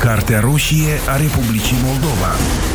Cartea roșie a Republicii Moldova.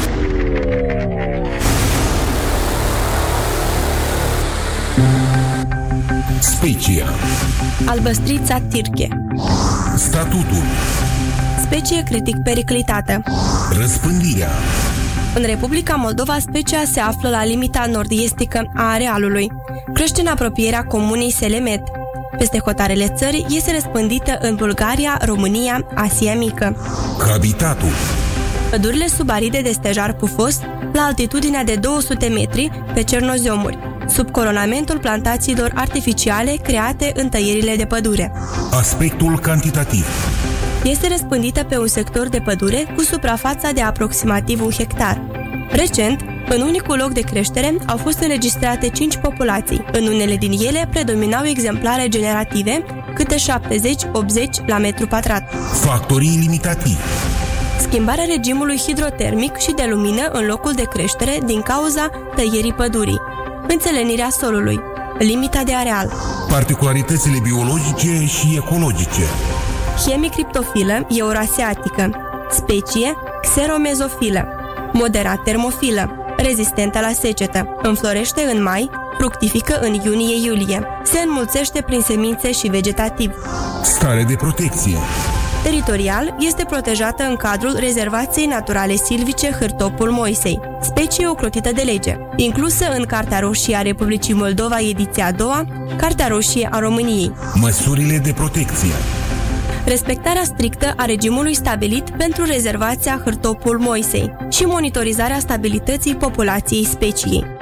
Specia. Albăstrița tirche. Statutul. Specie critic periclitată. Răspândirea. În Republica Moldova, specia se află la limita nord-estică a arealului. Crește în apropierea comunei Selemet. Peste hotarele țării este răspândită în Bulgaria, România, Asia Mică. Habitatul. Pădurile subaride de stejar pufos, la altitudinea de 200 metri, pe cernoziomuri, sub coronamentul plantațiilor artificiale create în tăierile de pădure. Aspectul cantitativ. Este răspândită pe un sector de pădure cu suprafața de aproximativ 1 hectar. Recent, în unicul loc de creștere, au fost înregistrate 5 populații. În unele din ele predominau exemplare generative, câte 70-80 la metru pătrat. Factorii limitativi. Schimbarea regimului hidrotermic și de lumină în locul de creștere din cauza tăierii pădurii. Înțelenirea solului. Limita de areal. Particularitățile biologice și ecologice. Hemicriptofilă euroasiatică. Specie xeromezofilă. Moderat termofilă. Rezistentă la secetă. Înflorește în mai, fructifică în iunie-iulie. Se înmulțește prin semințe și vegetativ. Stare de protecție. Teritorial, este protejată în cadrul Rezervației Naturale Silvice Hârtopul Moisei, specie ocrotită de lege, inclusă în Cartea Roșie a Republicii Moldova, ediția a doua, Cartea Roșie a României. Măsurile de protecție. Respectarea strictă a regimului stabilit pentru Rezervația Hârtopul Moisei și monitorizarea stabilității populației speciei.